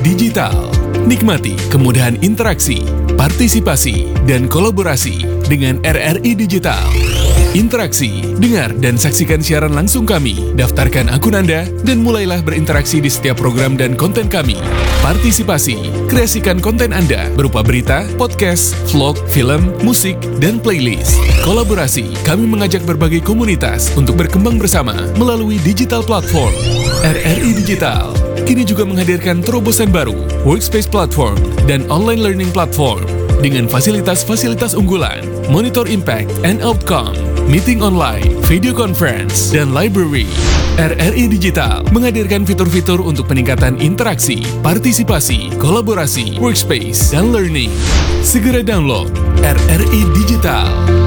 Digital. Nikmati kemudahan interaksi, partisipasi, dan kolaborasi dengan RRI Digital. Interaksi, dengar dan saksikan siaran langsung kami, daftarkan akun Anda, dan mulailah berinteraksi di setiap program dan konten kami. Partisipasi, kreasikan konten Anda berupa berita, podcast, vlog, film, musik, dan playlist. Kolaborasi, kami mengajak berbagai komunitas untuk berkembang bersama melalui digital platform. RRI Digital kini juga menghadirkan terobosan baru, workspace platform, dan online learning platform dengan fasilitas-fasilitas unggulan, monitor impact and outcome, meeting online, video conference, dan library. RRI Digital menghadirkan fitur-fitur untuk peningkatan interaksi, partisipasi, kolaborasi, workspace, dan learning. Segera download RRI Digital.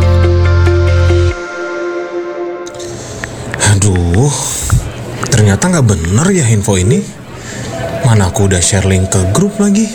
Aduh, ternyata nggak bener ya info ini. Mana aku udah share link ke grup lagi.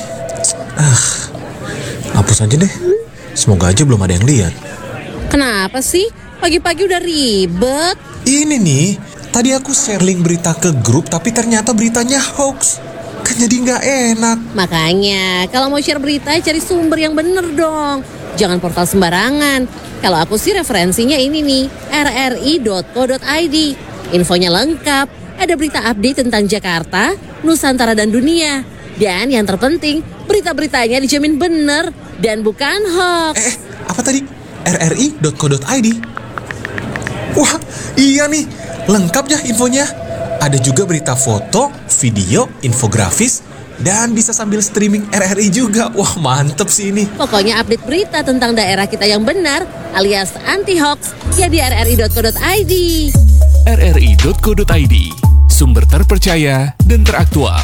Hapus aja deh. Semoga aja belum ada yang lihat. Kenapa sih? Pagi-pagi udah ribet. Ini nih, tadi aku share link berita ke grup tapi ternyata beritanya hoax. Kan jadi nggak enak. Makanya, kalau mau share berita cari sumber yang bener dong. Jangan portal sembarangan. Kalau aku sih referensinya ini nih, rri.co.id. Infonya lengkap. Ada berita update tentang Jakarta, Nusantara, dan dunia. Dan yang terpenting, berita-beritanya dijamin bener dan bukan hoax. Apa tadi? rri.co.id? Wah, iya nih. Lengkap ya infonya. Ada juga berita foto, video, infografis, dan bisa sambil streaming RRI juga. Wah, mantep sih ini. Pokoknya update berita tentang daerah kita yang benar, alias anti-hoax, ya di rri.co.id. rri.co.id, sumber terpercaya dan teraktual.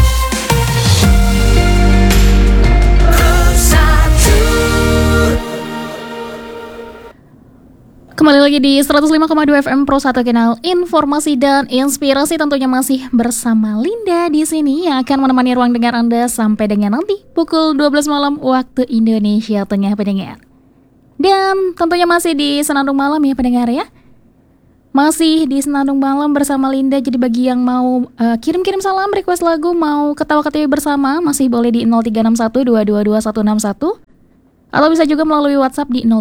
Kembali lagi di 105,2 FM Pro 1 Kanal Informasi dan Inspirasi, tentunya masih bersama Linda di sini yang akan menemani ruang dengar Anda sampai dengan nanti pukul 12 malam waktu Indonesia Tengah, pendengar. Dan tentunya masih di Senandung Malam ya pendengar ya. Masih di Senandung Malam bersama Linda. Jadi bagi yang mau kirim-kirim salam, request lagu, mau ketawa-ketiwi bersama, masih boleh di 0361 222 161. Atau bisa juga melalui WhatsApp di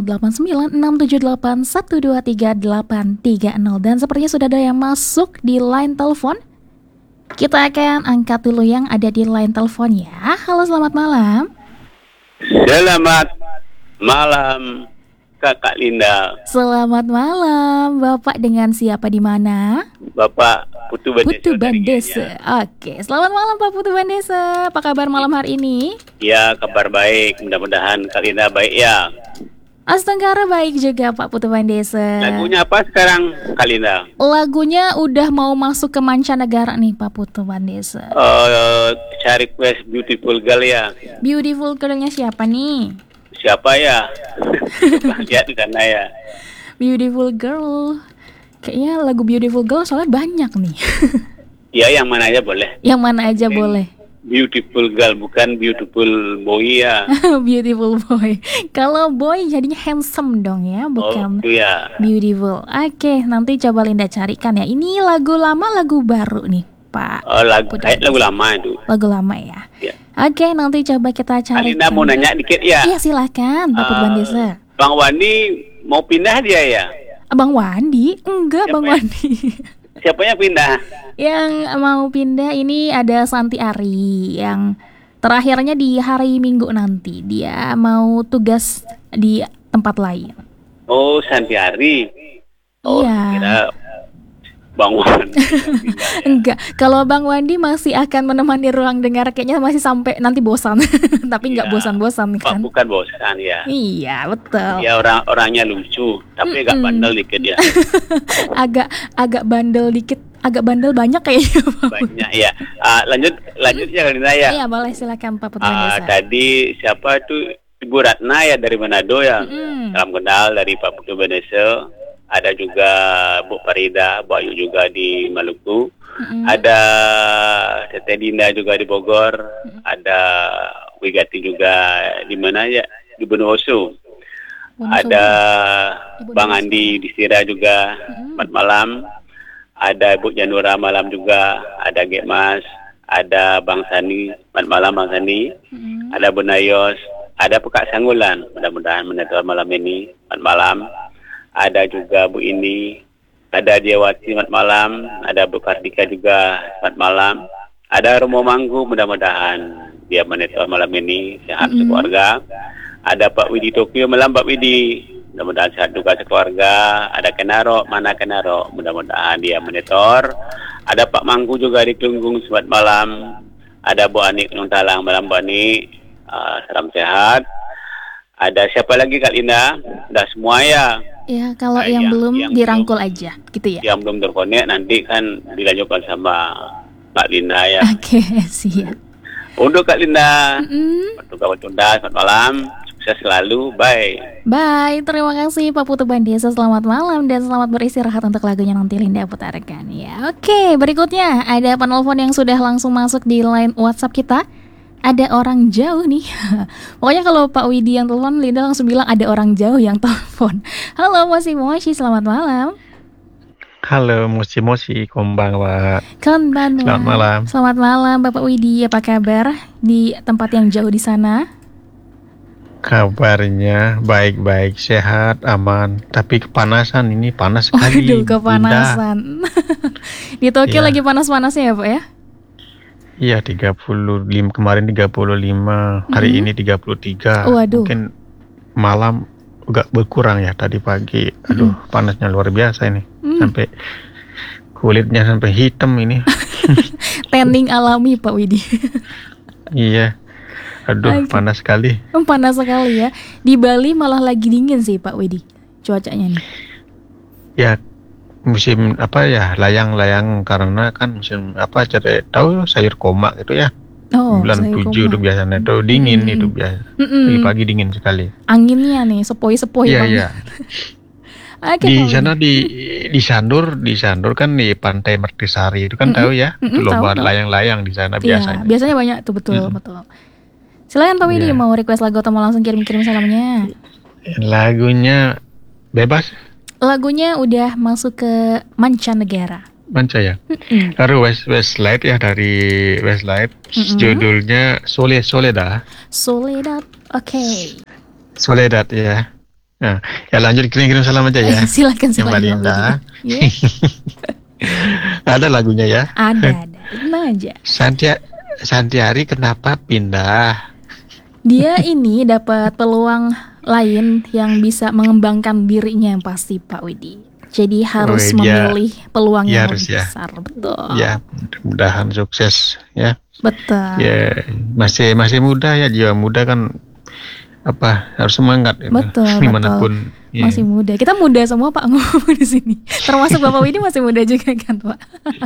089678123830. Dan sepertinya sudah ada yang masuk di line telepon. Kita akan angkat dulu yang ada di line telepon ya. Halo, selamat malam. Selamat malam Kakak Linda. Selamat malam, Bapak dengan siapa di mana? Bapak Putu Bandesa. Oke, selamat malam Pak Putu Bandesa. Apa kabar malam hari ini? Ya, kabar baik. Mudah-mudahan Kak Linda baik ya. Astanggara baik juga Pak Putu Bandesa. Lagunya apa sekarang Kak Linda? Lagunya udah mau masuk ke mancanegara nih Pak Putu Bandesa. Cari request Beautiful Girl ya. Beautiful Girl-nya siapa nih? Siapa ya? Lihat di sana ya. Beautiful Girl. Kayaknya lagu Beautiful Girl soalnya banyak nih. Ya, yang mana aja boleh. Yang mana aja boleh. Beautiful Girl, bukan Beautiful Boy ya. Beautiful Boy. Kalau boy jadinya handsome dong ya, bukan ya. Beautiful. Oke, nanti coba Linda carikan ya. Ini lagu lama, lagu baru nih Pak. Lagu lama itu. Lagu lama ya. Oke, nanti coba kita cari. Alina mau nanya dikit ya. Iya, silakan Pak Putu Bandesa. Bang Wandi mau pindah dia ya? Bang Wandi? Enggak, Bang Wandi. Siapa yang pindah? Yang mau pindah ini ada Santi Ari, yang terakhirnya di hari Minggu nanti. Dia mau tugas di tempat lain. Oh, Santi Ari. Oh, iya. Kira Bang Wandi. Enggak, kalau Bang Wandi masih akan menemani ruang dengar, kayaknya masih sampai nanti bosan. Tapi enggak bosan-bosan kan? Bukan bosan ya. Iya, betul. Ya, orangnya lucu, tapi agak bandel dikit ya. agak bandel dikit, agak bandel banyak kayaknya. Banyak ya. Lanjut ya Kalina ya. Iya, boleh silakan Pak Putu Bandesa. Tadi siapa itu Ibu Ratna ya dari Manado ya. Salam kenal dari Pak Putu Bandesa. Ada juga Bu Farida, Bu Ayu juga di Maluku. Ada Tete Dinda juga di Bogor. Ada Wigati juga di mana ya? Di Bondowoso. Ada Bang Andi di Sira juga, selamat malam. Ada Ibu Janura malam juga, ada Gekmas, ada Bang Sani, selamat malam Bang Sani, ada Bu Nayos, ada Pekak Sanggulan, mudah-mudahan menetor malam ini, selamat malam, ada juga Bu Ini, ada Diawati, selamat malam, ada Bu Kartika juga, selamat malam, ada Romo Manggu, mudah-mudahan dia menetor malam ini, sehat sekeluarga, ada Pak Widi Tokyo, malam Pak Widi, mudah-mudahan sehat juga sekeluarga, ada Kenaro, mana Kenaro, mudah-mudahan dia menetor. Ada Pak Mangku juga di Kelunggung, selamat malam. Ada Bu Ani Gunung Talang, malam Bu Ani, salam sehat. Ada siapa lagi Kak Linda? Udah semua ya? Ya, kalau yang belum dirangkul aja, gitu ya? Yang belum terkonek nanti kan dilanjutkan sama Kak Linda ya. Oke, siap. Untuk Kak Linda, Pak Tunda, selamat malam. Sukses selalu, bye. Bye, terima kasih Pak Putu Bandesa. Selamat malam dan selamat beristirahat untuk lagunya nanti Linda putarkan ya. Oke, berikutnya ada penelpon yang sudah langsung masuk di line WhatsApp kita. Ada orang jauh nih. Pokoknya kalau Pak Widi yang telepon, Linda langsung bilang ada orang jauh yang telepon. Halo Moshi, selamat malam. Halo Moshi, konbanwa. Konbanwa. Selamat malam. Selamat malam Bapak Widi, apa kabar di tempat yang jauh di sana? Kabarnya baik-baik, sehat, aman. Tapi kepanasan, ini panas sekali. Waduh, kepanasan. Di Tokyo lagi panas-panasnya ya Pak ya? Iya, 35, kemarin 35, hari ini 33. Waduh. Mungkin malam agak berkurang ya, tadi pagi. Aduh, panasnya luar biasa ini. Sampai kulitnya sampai hitam ini. Tanning alami Pak Widi. Iya. Aduh, panas sekali. Panas sekali ya. Di Bali malah lagi dingin sih Pak Widi, cuacanya nih. Ya, musim apa ya, layang-layang karena kan musim apa, cari tahu sayur koma gitu ya. Oh, bulan 7 itu biasanya itu dingin itu biasa. Pagi-pagi dingin sekali. Anginnya nih sepoi-sepoi banget. Iya. Di sana di Sandur kan di Pantai Mertisari itu kan tahu ya. Itu lomba layang-layang di sana biasanya. Biasanya banyak tuh, betul. Silakan Pak Widi, mau request lagu atau mau langsung kirim-kirim salamnya? Lagunya bebas. Lagunya udah masuk ke mancanegara. Manca ya. Harus Westlife ya, dari Westlife. Judulnya Soledad. Oke. Soledad ya. Nah, ya lanjut kirim-kirim salam aja ya. Silakan. Yang Linda. Yeah. Ada lagunya ya. Ada. Tenang aja. Santiari kenapa pindah? Dia ini dapat peluang lain yang bisa mengembangkan dirinya yang pasti Pak Widi. Jadi harus memilih peluang yang lebih besar, betul. Ya, mudah-mudahan sukses ya. Betul. Ya, masih muda ya, jiwa muda kan harus semangat. Betul. Dimanapun. Ya. Masih muda. Kita muda semua Pak ngomong di sini. Termasuk Bapak Widi masih muda juga kan Pak?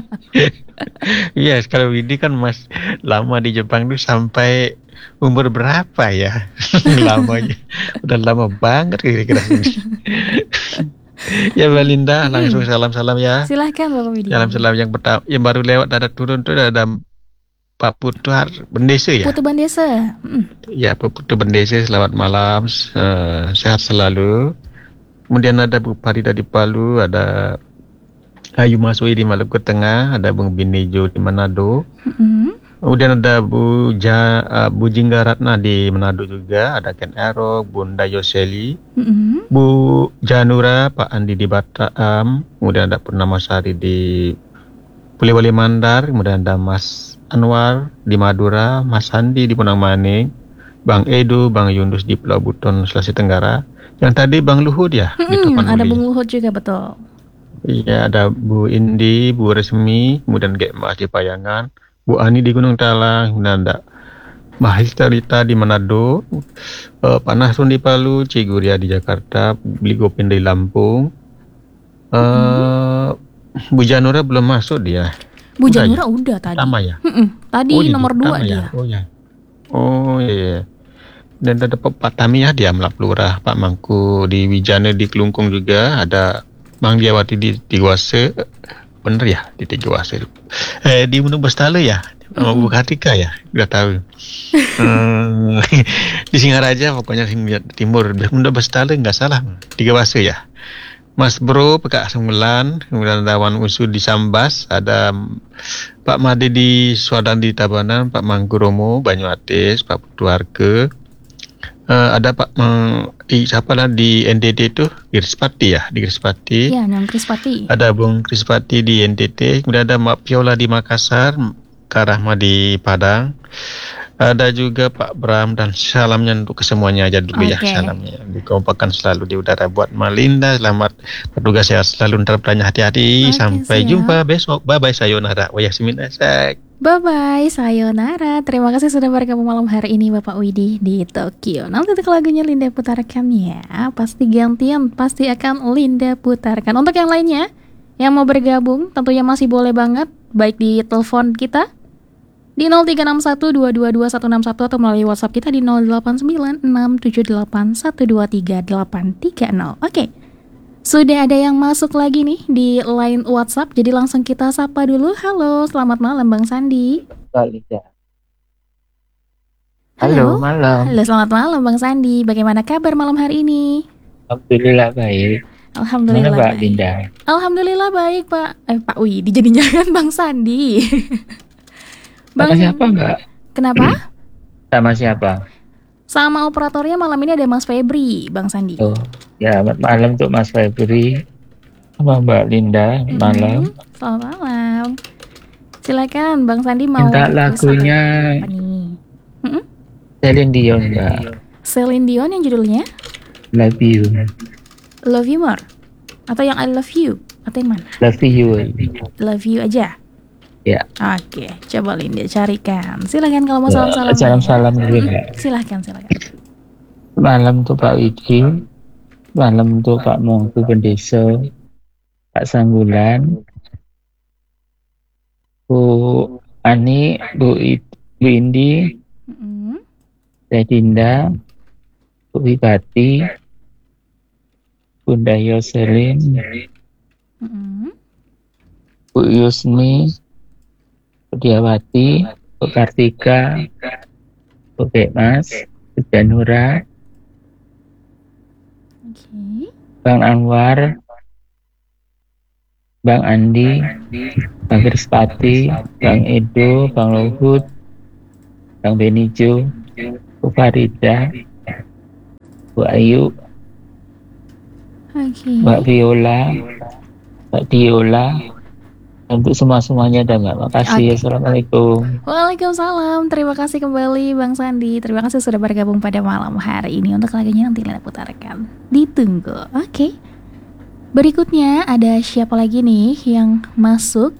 Iya, kalau Widi kan lama di Jepang itu sampai umur berapa ya? Lamanya. Udah lama banget kira-kira. Ya Mbak Linda, langsung salam-salam ya. Silahkan Bapak Widi. Salam-salam yang pertama, yang baru lewat ada turun tuh ada Pak Putu Bandesa ya. Putu Bandesa. Ya, Pak Putu Bandesa, selamat malam, sehat selalu. Kemudian ada Bu Farida di Palu, ada Ayu Masui di Maluku Tengah, ada Bung Binejo di Manado. Kemudian ada Bu Jingga Ratna di Manado juga, ada Ken Erok, Bunda Yoseli, Bu Janura, Pak Andi di Batam, kemudian ada Purnamasari di Poliwali Mandar, kemudian ada Mas Anwar di Madura, Mas Andi di Punang Maning, Bang Edo, Bang Yunus di Pulau Buton, Sulawesi Tenggara. Yang tadi Bang Luhut ya, di ada Bung Luhut juga, betul. Iya, ada Bu Indi, Bu Resmi, kemudian Gek Mas di Payangan, Bu Ani di Gunung Talang, kemudian ada Mahista Rita di Manado, Pak Nasrun di Palu, Ciguria di Jakarta, Beli Gopin di Lampung, Bu Janura belum masuk dia. Bu Janura udah tadi. Sama ya? Tadi nomor 2 dia. Ya? Oh iya. Dan ada Pak Tamiah di Amlap Lurah, Pak Mangku di Wijana di Kelungkung juga, ada Mang Diawati di Tiwase, bener ya di Tiwase. Di Gunung Bestale ya, sama Bu Kartika ya, udah tahu. Di Singaraja pokoknya Timur, Gunung Bestale nggak salah, Tiwase ya. Mas Bro Pekak Sembilan, kemudian ada Wan Usu di Sambas, ada Pak Made di Swadang di Tabanan, Pak Mangkuromo Banyuatis, Pak Putuarke, ada Pak siapa lah di NTT itu Krispati ya, di Krispati. Ya, Nyong Krispati. Ada Bung Krispati di NTT, kemudian ada Mak Piola di Makassar, Kak Rahma di Padang. Ada juga Pak Bram, dan salamnya untuk kesemuanya aja dulu ya, salamnya dikompakan selalu di udara buat Malinda. Selamat bertugas sehat selalu, ntar belanja hati-hati. Sampai jumpa besok. Bye bye, sayonara. Wayasmin asak. Bye bye, sayonara. Terima kasih sudah bergabung malam hari ini Bapak Widi di Tokyo. Nanti lagunya Linda putarkan ya. Pasti gantian, pasti akan Linda putarkan. Untuk yang lainnya yang mau bergabung tentunya masih boleh banget, baik di telepon kita di 0361222161 atau melalui WhatsApp kita di 089678123830. Oke. Sudah ada yang masuk lagi nih di line WhatsApp, jadi langsung kita sapa dulu. Halo, selamat malam Bang Sandi. Halo, malam. Halo, selamat malam Bang Sandi. Bagaimana kabar malam hari ini? Alhamdulillah baik. Alhamdulillah Mana Pak baik. Dinda? Alhamdulillah baik Pak. Pak Widi jadinya kan Bang Sandi. Sama siapa Mbak? Kenapa? Sama siapa? Sama operatornya malam ini ada Mas Febri, Bang Sandi. Oh, ya malam untuk Mas Febri sama Mbak Linda. Malam. Selamat malam. Silakan Bang Sandi mau Minta lagunya apa nih? Celine Dion Mbak. Celine Dion yang judulnya Love You. Love You More atau yang I Love You atau yang mana? Love You. Love You aja. Ya. Oke, coba Linda carikan. Silakan kalau mau salam-salam. Salam-salam dulu Mbak. Silakan. Malam untuk Pak Widi. Malam untuk Pak Mongku Pendeso, Pak Sanggulan, Bu Ani, Bu Indi, Teh Dinda, Bu Wibati, Bunda Yoselin, Bu Yusni, Bu Diawati, Bu Kartika, Bu Bekmas, Bu Janura, Bang Anwar, Bang Andi, Bang Krispati, Bang Edo, Bang Luhut, Bang Benijo, Bu Farida, Bu Ayu, Mbak Viola, Mbak Diola, untuk semuanya dan Mbak. Makasih. Assalamualaikum. Waalaikumsalam. Terima kasih kembali Bang Sandi. Terima kasih sudah bergabung pada malam hari ini. Untuk lagunya nanti Lena putarkan. Ditunggu. Oke. Berikutnya ada siapa lagi nih yang masuk?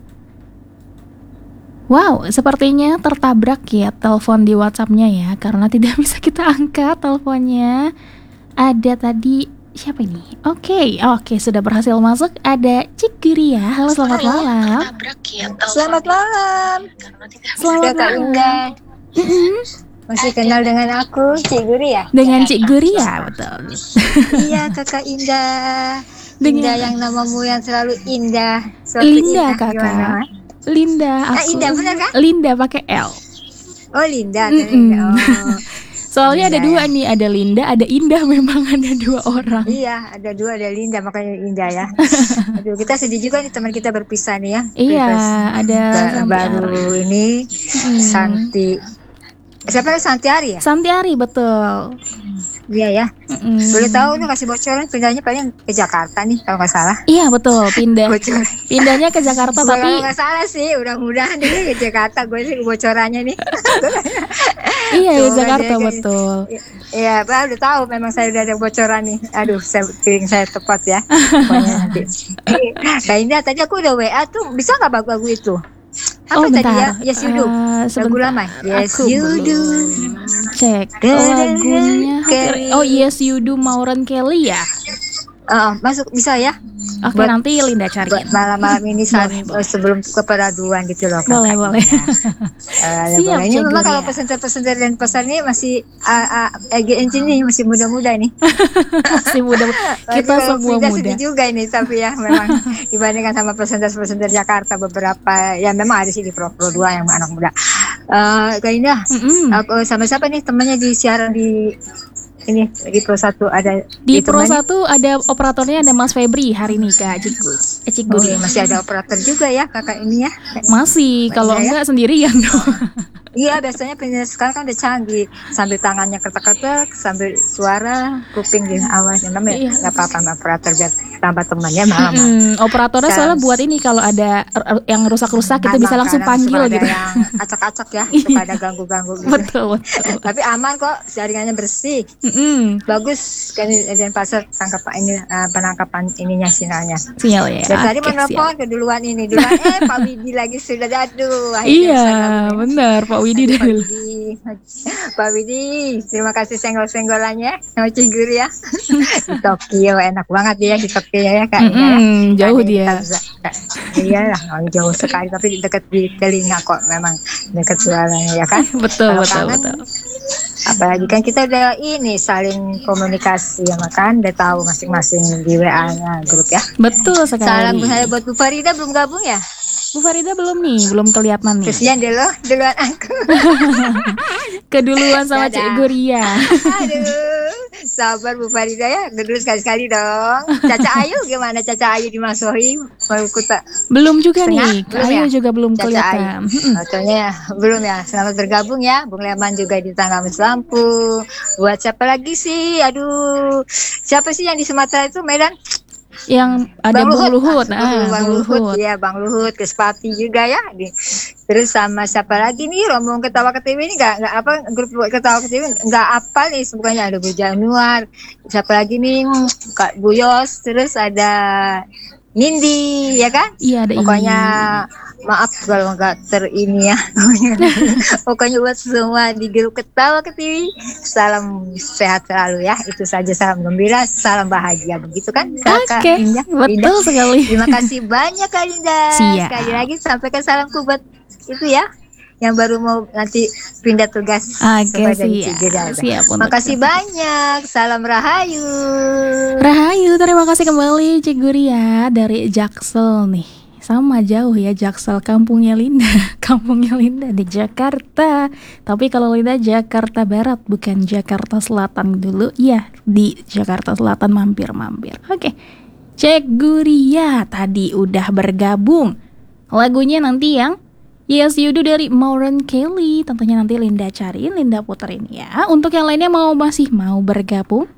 Wow, sepertinya tertabrak ya telepon di WhatsApp-nya ya, karena tidak bisa kita angkat teleponnya. Ada tadi siapa ini? Oke, sudah berhasil masuk. Ada Cik Guria. Halo, selamat malam. Selamat malam. Selamat Kak Indah. Masih kenal dengan aku, Cik Guria? Dengan Cik Guria, betul. Iya, Kakak Indah. Dengan Indah yang namamu yang selalu indah. Linda, Kakak. Linda, aku. Indah benar kan? Linda pakai L. Oh, Linda. Oh. Soalnya Linda, ada dua nih, ada Linda, ada Indah, memang ada dua orang. Iya, ada dua, ada Linda, makanya Indah ya. Aduh, kita sedih juga nih teman kita berpisah nih ya. Iya, ada baru ini Santi. Siapa nih Santiari ya? Santiari, betul. Iya ya. Boleh tahu nih kasih bocoran pindahnya paling ke Jakarta nih kalau nggak salah. Iya betul, pindahnya ke Jakarta tapi kalau nggak salah sih, mudah-mudahan dia ke Jakarta. Gue sih bocorannya nih. Iya ke Jakarta betul. Iya, Pak udah tahu memang saya udah ada bocoran nih. Aduh, piring saya tepat ya. Pokoknya nanti. Nah ini tadi aku udah WA tuh, bisa nggak lagu itu? Apa tadi ya? Yes you do. Lagu lama. Yes you do. Cek lagunya. Oh Yes You Do Maureen Kelly ya. Masuk bisa ya. Oke, nanti Linda cariin. Malam-malam ini sebelum keperaduan gitu loh. Boleh. Siap. Ini memang kalau presenter dan pesan ini masih ini masih muda-muda nih. Masih muda. Kita semua muda. Sedih juga ini tapi ya memang dibandingkan sama presenter Jakarta beberapa ya memang ada sih di Pro 2 yang anak muda. Kak Indah, aku sama siapa nih temannya di siaran di ini di Pro 1 ada Di Pro ditemani? 1 ada operatornya, ada Mas Febri hari ini Kak Cik Oh, Guri. iya, masih ada operator juga ya kakak ini ya. Masih, kalau Iya, ya. enggak sendirian dong. Iya, biasanya penyiar sekarang kan udah canggih, sambil tangannya ketek-ketek, sambil suara kuping di awalnya. Namanya Iya. nggak apa-apa Mbak operator, biar tambah temannya mama. Operatornya soalnya buat ini kalau ada yang rusak-rusak itu bisa langsung panggil gitu. Ada yang acak-acak ya, suka ada ganggu-ganggu gitu. Betul. Tapi aman kok, jaringannya bersih. Bagus kan dan pasar tangkap ini penangkapan ininya sinyalnya. Sinyal ya. Dan tadi Oke, menelpon siap. keduluan Pak Widi lagi sudah aduh. akhirnya Iya, saya gabung. benar Pak Widi Pak dulu. Widi, Pak Widi, terima kasih senggol-senggolannya sama Cik Guri ya. Di Tokyo enak banget dia di Tokyo ya Kak. Jauh dia. Iya lah, jauh sekali tapi dekat di telinga kok, memang dekat suaranya ya kan. Betul, Kalau betul, kangen, betul. apalagi kan kita udah ini saling komunikasi ya makan, udah tahu masing-masing di WA-nya grup ya. Betul sekali. Salam saya buat Bu Farida, belum gabung ya? Bu Farida belum nih, belum kelihatan nih. Kesian deh lo, duluan aku. Keduluan sama Dadah. Cik Guria. Aduh, sabar Bu Farida ya, dulu sekali-sekali dong. Caca Ayu gimana Caca Ayu di Masohi? Mau ikut tak? Belum juga Setengah? nih, Kak Belum Ayu ya? juga belum Caca kelihatan. Ayu. Katanya belum ya. Selamat bergabung ya, Bung Leman juga di Tanggamus Lampu. Buat siapa lagi sih? Aduh, siapa sih yang di Sumatera itu Medan? Yang ada Bung Luhut. Bang Bung Luhut, Luhut. ya Bang Luhut, Kespati juga ya. Terus sama siapa lagi nih rombong ketawa ke TV ini nggak apa grup ketawa ke TV nggak apa nih semuanya, ada Bu Januar, siapa lagi nih Kak Buyos, terus ada Nindi ya kan? Iya, ada Pokoknya ini. maaf kalau nggak ini ya. Pokoknya buat semua di grup ketawa ke TV, salam sehat selalu ya. Itu saja, salam gembira, salam bahagia begitu kan? Kakak Oke, Indah, betul Indah. sekali. Terima kasih banyak Kak Linda. Siap. Sekali lagi sampaikan salamku buat itu ya, yang baru mau nanti pindah tugas. Oke, sebagai siap. Cijeda. Siap untuk Makasih banyak. Salam Rahayu. Rahayu, terima kasih kembali Cik Guria dari Jaksel nih. Sama jauh ya Jaksel, kampungnya Linda. Kampungnya Linda di Jakarta. Tapi kalau Linda Jakarta Barat, bukan Jakarta Selatan dulu. Iya, di Jakarta Selatan mampir-mampir. Oke, Cik Guria tadi udah bergabung. Lagunya nanti yang Yes You Do dari Maureen Kelly. Tentunya nanti Linda cariin, Linda puterin ya. Untuk yang lainnya masih mau bergabung,